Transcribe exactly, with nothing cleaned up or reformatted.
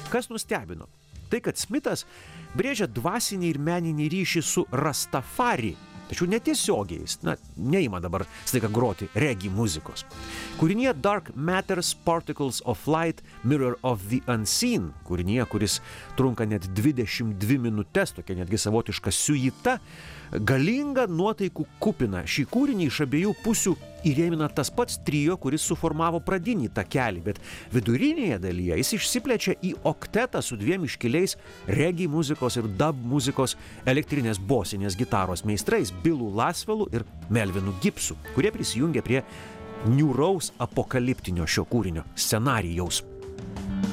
kas nustebino? Tai, kad Smithas brėžia dvasinį ir meninį ryšį su Rastafari, tačiau netiesiogiai, jis, na, neima dabar staiga groti regi muzikos. Kūrinyje Dark Matters, Particles of Light, Mirror of the Unseen, kūrinyje, kuris trunka net dvidešimt dvi minutes, tokia netgi savotiška siujita, galinga nuotaikų kupina. Šį kūrinį iš abiejų pusių įrėmina tas pats trio, kuris suformavo pradinį takelį, bet vidurinėje dalyje jis išsiplečia į oktetą su dviem iškiliais regi muzikos ir dub muzikos elektrinės bosinės gitaros meistrais Billu Laswellu ir Melvinu Gibsu, kurie prisijungia prie niūraus apokaliptinio šio kūrinio scenarijaus.